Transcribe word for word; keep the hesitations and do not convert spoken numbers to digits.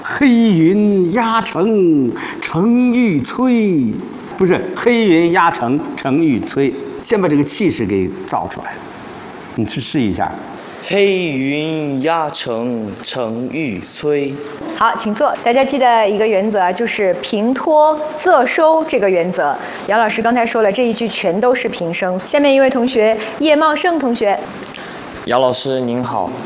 黑云压城城欲摧，不是黑云压城城欲摧。先把这个气势给造出来，你去试一下。 黑云压城城欲摧。 好，请坐。大家记得一个原则啊，就是平托仄收这个原则。姚老师刚才说了，这一句全都是平声。下面一位同学叶茂盛同学。 姚老师您好，